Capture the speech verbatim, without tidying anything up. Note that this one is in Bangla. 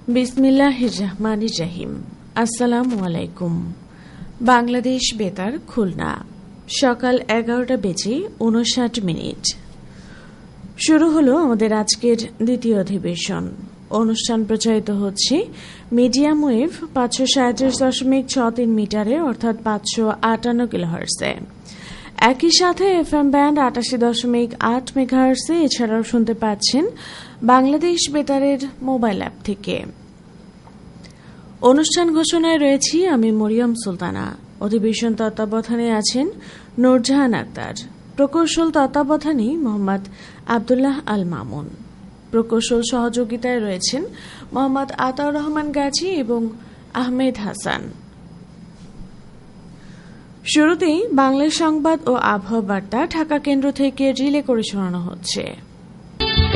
বিসমিল্লাহির রহমানির রহিম। আসসালামু আলাইকুম। বাংলাদেশ বেতার খুলনা, সকাল এগারোটা বেজে উনষাট মিনিট। শুরু হলো আমাদের আজকের দ্বিতীয় অধিবেশন। অনুষ্ঠান প্রচারিত হচ্ছে মিডিয়াম ওয়েভ পাঁচশো সাঁত্রিশ দশমিক ছ তিন মিটারে অর্থাৎ পাঁচশো আটান্ন কিলোহার্টসে। একই সাথে এফ এম ব্যান্ড আটাশি দশমিক আট মেগাহার্টসে। এছাড়াও শুনতে পাচ্ছেন বাংলাদেশ বেতারের মোবাইল অ্যাপ থেকে। অনুষ্ঠান ঘোষণায় রয়েছি আমি মরিয়ম সুলতানা। অধিবেশন তত্ত্বাবধানে আছেন নূরজাহান আক্তার। প্রকৌশল তত্ত্বাবধানে মোহাম্মদ আবদুল্লাহ আল মামুন। প্রকৌশল সহযোগিতায় রয়েছেন মোহাম্মদ আতাউর রহমান গাজী এবং আহমেদ হাসান। শুরুতেই বাংলা সংবাদ ও আবহাওয়া বার্তা ঢাকা কেন্দ্র থেকে রিলে করে শোনানো হচ্ছে।